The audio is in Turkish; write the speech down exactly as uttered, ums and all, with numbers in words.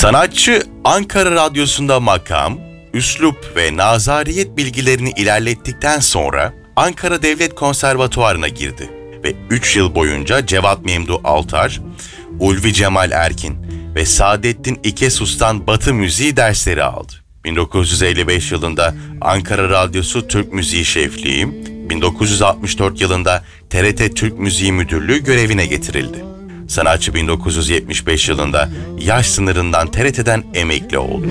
Sanatçı Ankara Radyosu'nda makam, üslup ve nazariyet bilgilerini ilerlettikten sonra Ankara Devlet Konservatuvarı'na girdi ve üç yıl boyunca Cevat Memduh Altar, Ulvi Cemal Erkin ve Saadettin İkesus'tan Batı müziği dersleri aldı. bin dokuz yüz elli beş yılında Ankara Radyosu Türk Müziği Şefliği, bin dokuz yüz altmış dört yılında T R T Türk Müziği Müdürlüğü görevine getirildi. Sanatçı bin dokuz yüz yetmiş beş yılında yaş sınırından T R T'den emekli oldu.